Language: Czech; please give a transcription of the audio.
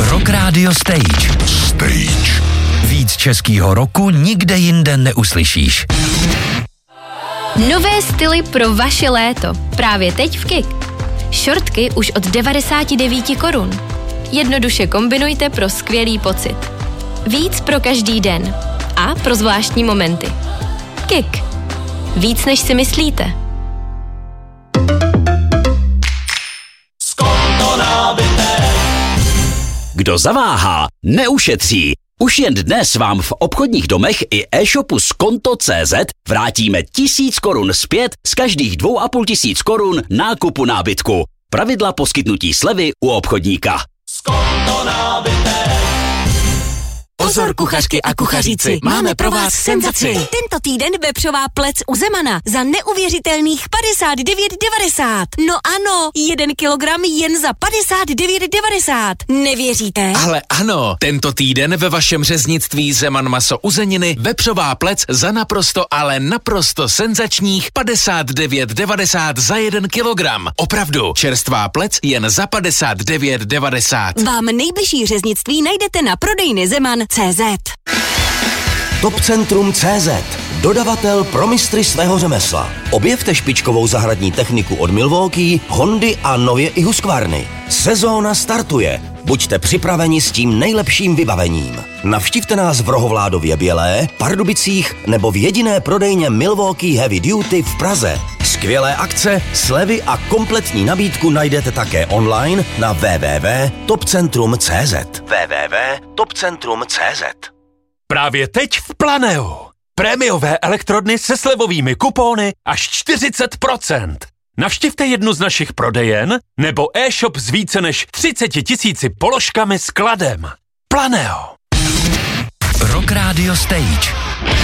Rock Radio Stage. Víc českýho roku nikde jinde neuslyšíš. Nové styly pro vaše léto. Právě teď v KIK. Šortky už od 99 korun. Jednoduše kombinujte pro skvělý pocit. Víc pro každý den. A pro zvláštní momenty. KIK. Víc než si myslíte. Kdo zaváhá, neušetří. Už jen dnes vám v obchodních domech i e-shopu Skonto.cz vrátíme 1000 korun zpět z každých 2500 korun nákupu nábytku. Pravidla poskytnutí slevy u obchodníka. Skonto nábytek. Pozor, kuchařky a kuchaříci, máme pro vás senzaci. Tento týden vepřová plec u Zemana za neuvěřitelných 59,90. No ano, 1 kilogram jen za 59,90. Nevěříte? Ale ano, tento týden ve vašem řeznictví Zeman maso uzeniny vepřová plec za naprosto, ale naprosto senzačních 59,90 za 1 kilogram. Opravdu, čerstvá plec jen za 59,90. Vám nejbližší řeznictví najdete na prodejny Zeman.cz. Topcentrum.cz, dodavatel pro mistry svého řemesla. Objevte špičkovou zahradní techniku od Milwaukee, Hondy a nově i Husqvarny. Sezóna startuje. Buďte připraveni s tím nejlepším vybavením. Navštivte nás v Rohovládově Bělé, Pardubicích nebo v jediné prodejně Milwaukee Heavy Duty v Praze. Skvělé akce, slevy a kompletní nabídku najdete také online na www.topcentrum.cz. www.topcentrum.cz. Právě teď v Planeu. Prémiové elektrodny se slevovými kupóny až 40%. Navštivte jednu z našich prodejen nebo e-shop s více než 30 000 položkami s kladem. Planeo. Rock Radio Stage.